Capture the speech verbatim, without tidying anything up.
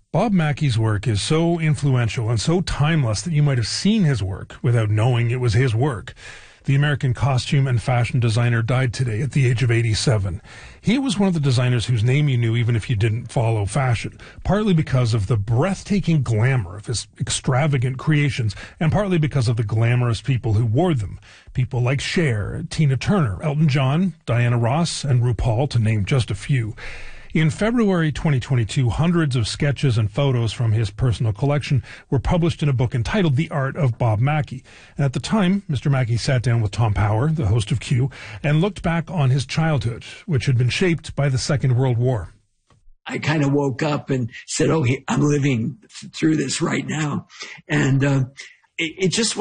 Bob Mackie's work is so influential and so timeless that you might have seen his work without knowing it was his work. The American costume and fashion designer died today at the age of eighty-seven. He was one of the designers whose name you knew even if you didn't follow fashion, partly because of the breathtaking glamour of his extravagant creations, and partly because of the glamorous people who wore them. People like Cher, Tina Turner, Elton John, Diana Ross, and RuPaul, to name just a few. In February twenty twenty-two, hundreds of sketches and photos from his personal collection were published in a book entitled The Art of Bob Mackie. And at the time, Mister Mackie sat down with Tom Power, the host of Q, and looked back on his childhood, which had been shaped by the Second World War. I kind of woke up and said, oh, I'm living through this right now. And uh, it, it just